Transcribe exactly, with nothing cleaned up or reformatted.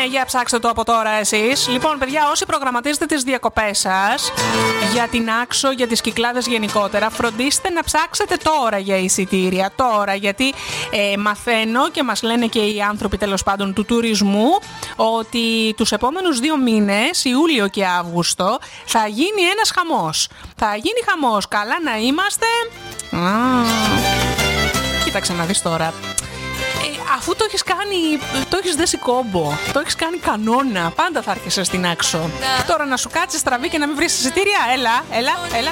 για ψάξτε το από τώρα εσείς. Λοιπόν, παιδιά, όσοι προγραμματίζετε τις διακοπές σας για την Άξο, για τις Κυκλάδες γενικότερα, φροντίστε να ψάξετε τώρα για εισιτήρια. Τώρα, γιατί ε, μαθαίνω και μας λένε και οι άνθρωποι τέλος πάντων του τουρισμού ότι τους επόμενους δύο μήνες, Ιούλιο και Αύγουστο, θα γίνει ένας χαμός. Θα γίνει χαμός. Καλά να είμαστε. Α, κοίταξε να δεις τώρα. Αφού το έχεις κάνει, το έχεις δέσει κόμπο, το έχεις κάνει κανόνα, πάντα θα έρχεσαι στην Άξο. Τώρα να σου κάτσεις στραβή και να μην βρεις εισιτήρια, έλα, έλα, έλα.